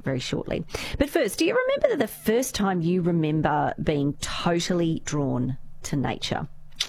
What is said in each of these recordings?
very shortly. But first, do you remember the first time you remember being totally drawn to nature?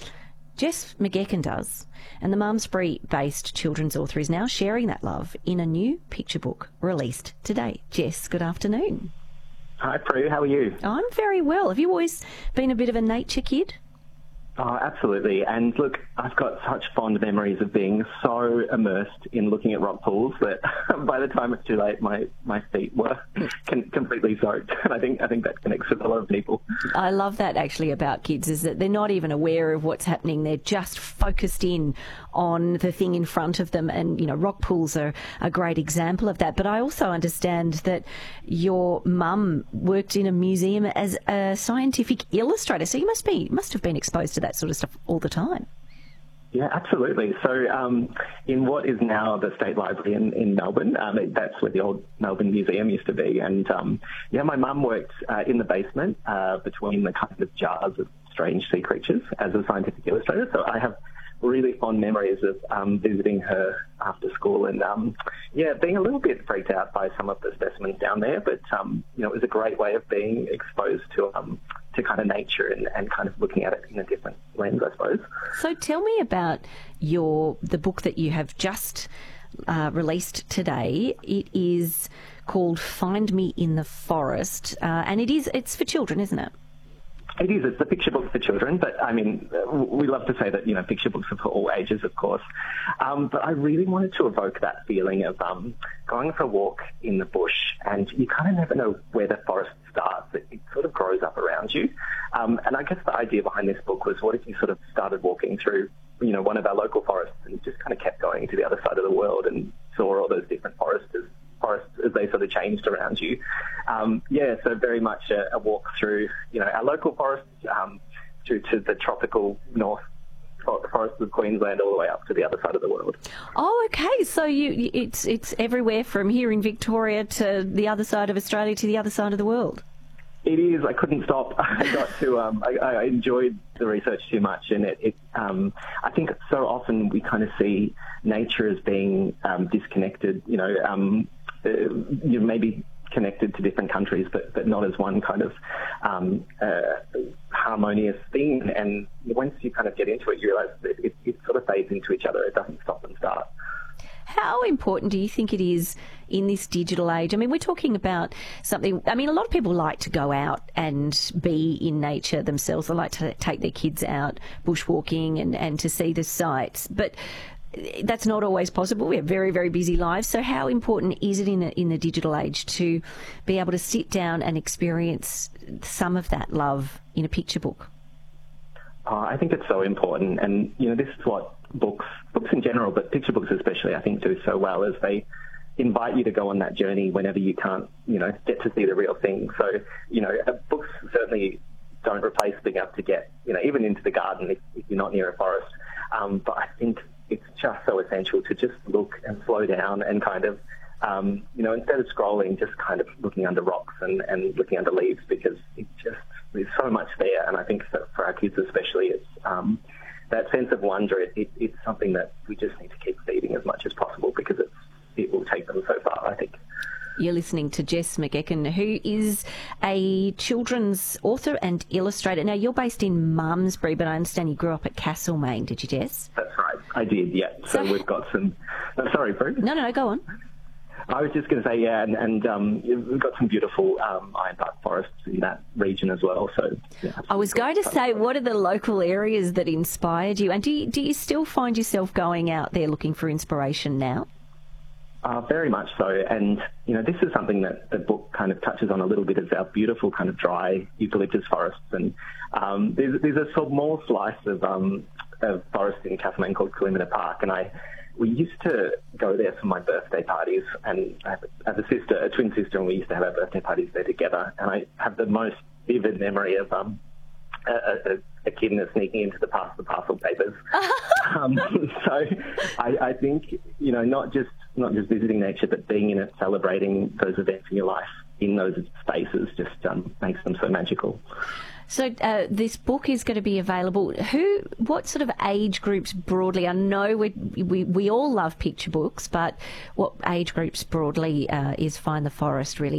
Jess McGecken does, and the Malmesbury-based children's author is now sharing that love in a new picture book released today. Jess, good afternoon. Hi, Prue. How are you? I'm very well. Have you always been a bit of a nature kid? Oh, absolutely. And look, I've got such fond memories of being so immersed in looking at rock pools that by the time it's too late, my feet were completely soaked. And I think that connects with a lot of people. I love that actually about kids, is that they're not even aware of what's happening. They're just focused in on the thing in front of them. And, you know, rock pools are a great example of that. But I also understand that your mum worked in a museum as a scientific illustrator. So you must have been exposed to that sort of stuff all the time. Yeah, absolutely. So in what is now the State Library in Melbourne, that's where the old Melbourne Museum used to be. And my mum worked in the basement between the kind of jars of strange sea creatures as a scientific illustrator. So I have really fond memories of visiting her after school and, being a little bit freaked out by some of the specimens down there. But, it was a great way of being exposed to kind of nature and kind of looking at it in a different lens, I suppose. So tell me about the book that you have just released today. It is called Find Me in the Forest, and it's for children, isn't it? It is. It's a picture book for children, but I mean, we love to say that, picture books are for all ages, of course. But I really wanted to evoke that feeling of going for a walk in the bush, and you kind of never know where the forest starts. It sort of grows up around you. And I guess the idea behind this book was, what if you sort of started walking through, one of our local forests and just kind of kept going to the other side of the world and saw all those different forests as they sort of changed around you. So very much a walk through, our local forests, through to the tropical north forests of Queensland, all the way up to the other side of the world. Oh, okay. So it's everywhere from here in Victoria to the other side of Australia to the other side of the world. It is. I couldn't stop. I got to. I enjoyed the research too much, and I think so often we kind of see nature as being disconnected. You may be connected to different countries, but not as one kind of harmonious thing. And once you kind of get into it, you realise that it sort of fades into each other. It doesn't stop and start. How important do you think it is in this digital age? I mean, we're talking about something, a lot of people like to go out and be in nature themselves. They like to take their kids out bushwalking and to see the sights. But that's not always possible. We have very, very busy lives. So how important is it in the digital age to be able to sit down and experience some of that love in a picture book? I think it's so important. And, this is what books in general, but picture books especially, I think do so well, is they invite you to go on that journey whenever you can't, get to see the real thing. So, books certainly don't replace being able to get, even into the garden if you're not near a forest. But I think it's just so essential to just look and slow down and kind of, instead of scrolling, just kind of looking under rocks and looking under leaves, because there's so much there. And I think for our kids especially, it's that sense of wonder. It's something that we just need to keep feeding as much as possible, because it will take them so far, I think. You're listening to Jess McGecken, who is a children's author and illustrator. Now, you're based in Malmesbury, but I understand you grew up at Castlemaine, did you, Jess? That's right, I did, yeah. So we've got some... Oh, sorry, Prue. No, go on. I was just going to say, yeah, and we've got some beautiful ironbark forests in that region as well. So yeah, I was going to say, what are the local areas that inspired you? And do you still find yourself going out there looking for inspiration now? Very much so. And, this is something that the book kind of touches on a little bit, is our beautiful kind of dry eucalyptus forests. And there's a small slice of forest in Castlemaine called Kalimata Park, and we used to go there for my birthday parties, and I have a twin sister, and we used to have our birthday parties there together. And I have the most vivid memory of a kid sneaking into the pass the parcel papers. So I think, not just visiting nature, but being in it, celebrating those events in your life in those spaces just makes them so magical. So this book is going to be available. What sort of age groups broadly? I know we all love picture books, but what age groups broadly is Find the Forest really